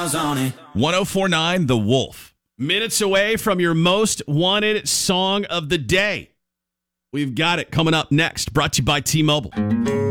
miles on it. 1049 The Wolf. Minutes away from your most wanted song of the day. We've got it coming up next. Brought to you by T-Mobile.